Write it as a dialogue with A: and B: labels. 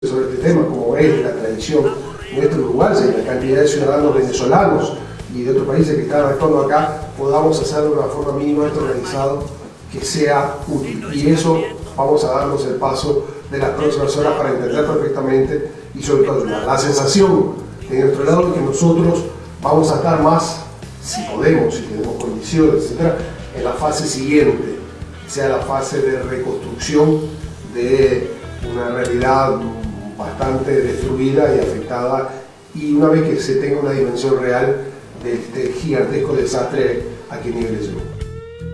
A: sobre este tema, como es la tradición nuestra uruguaya y la cantidad de ciudadanos venezolanos y de otros países que están actuando acá, podamos hacerlo de una forma mínimamente organizada que sea útil. Y eso vamos a darnos el paso de las próximas horas para entender perfectamente y sobre todo ayudar. La sensación de nuestro lado es que nosotros vamos a estar más, si podemos, si tenemos condiciones, etc., en la fase siguiente, sea la fase de reconstrucción de una realidad bastante destruida y afectada, y una vez que se tenga una dimensión real de este gigantesco desastre a qué nivel llegó.